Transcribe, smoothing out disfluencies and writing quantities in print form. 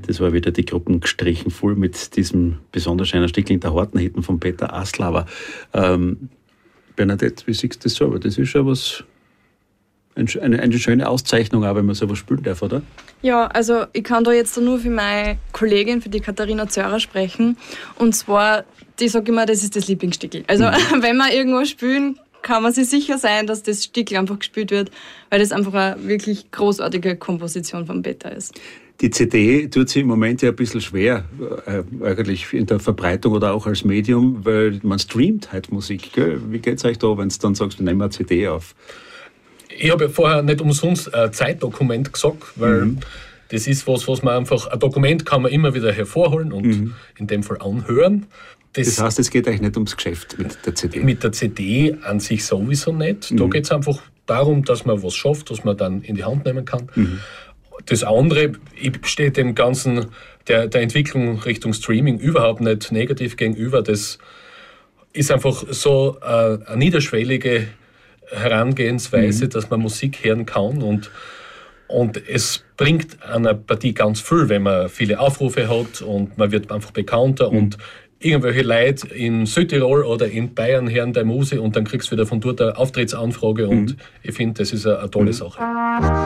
Das war wieder die Gruppen gestrichen, voll mit diesem besonders schönen Stückchen der harten Hitten von Peter Aslauer. Bernadette, wie siehst du das selber? Das ist schon was, eine schöne Auszeichnung, auch wenn man sowas spielen darf, oder? Ja, also ich kann da jetzt nur für meine Kollegin, für die Katharina Zörer sprechen. Und zwar, die sagt immer, das ist das Lieblingsstickel. Also wenn wir irgendwo spielen, kann man sich sicher sein, dass das Stickel einfach gespielt wird, weil das einfach eine wirklich großartige Komposition von Peter ist. Die CD tut sich im Moment ja ein bisschen schwer, eigentlich in der Verbreitung oder auch als Medium, weil man streamt halt Musik. Gell? Wie geht es euch da, wenn du dann sagst, wir nehmen eine CD auf? Ich habe ja vorher nicht umsonst ein Zeitdokument gesagt, weil das ist was man einfach, ein Dokument kann man immer wieder hervorholen und in dem Fall anhören. Das heißt, es geht eigentlich nicht ums Geschäft mit der CD? Mit der CD an sich sowieso nicht. Da geht es einfach darum, dass man was schafft, was man dann in die Hand nehmen kann. Das andere, ich stehe dem Ganzen, der Entwicklung Richtung Streaming überhaupt nicht negativ gegenüber. Das ist einfach so eine niederschwellige Herangehensweise, dass man Musik hören kann und es bringt einer Partie ganz viel, wenn man viele Aufrufe hat und man wird einfach bekannter und irgendwelche Leute in Südtirol oder in Bayern hören der Musik und dann kriegst du wieder von dort eine Auftrittsanfrage und ich finde, das ist eine tolle Sache.